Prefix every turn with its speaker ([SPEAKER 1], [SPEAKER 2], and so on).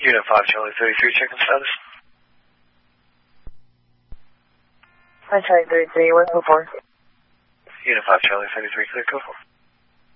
[SPEAKER 1] Unit 5, Charlie 33, check-in status.
[SPEAKER 2] Hi, Charlie 33, what's the 4?
[SPEAKER 1] Unit 5, Charlie 33, clear, go for.